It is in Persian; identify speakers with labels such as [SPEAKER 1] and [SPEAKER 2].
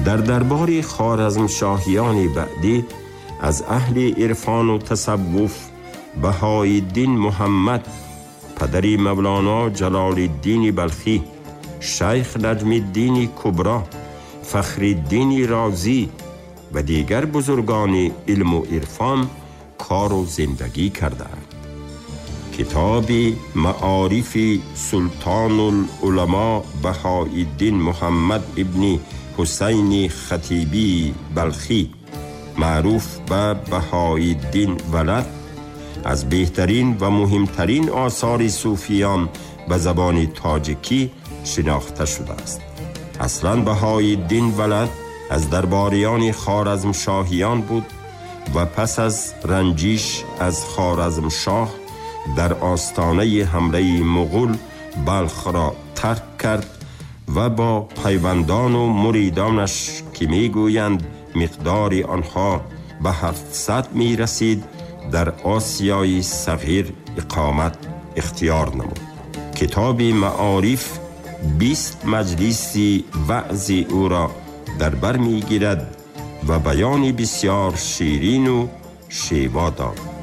[SPEAKER 1] در دربار خوارزمشاهیان بعدی از اهل عرفان و تصوف بهایالدین محمد، پدری مولانا جلال الدین بلخی، شیخ نجم الدین کبرا، فخرالدین رازی و دیگر بزرگان علم و عرفان کار و زندگی کردند. کتاب معارف سلطان العلماء بهایالدین محمد ابن حسین خطیبی بلخی، معروف به بهایالدین ولد، از بهترین و مهمترین آثار صوفیان به زبان تاجیکی شناخته شده است. اصلاً بهایالدین ولد از درباریان خوارزمشاهیان بود و پس از رنجش از خوارزمشاه در آستانه حمله مغول بلخ را ترک کرد و با پیوندان و مریدانش که میگویند مقدار آنها به 700 می رسید در آسیای صغیر اقامت اختیار نمود. کتاب معارف 20 مجلس وعظ او را در بر می گیرد و بیان بسیار شیرین و شیوا دارد.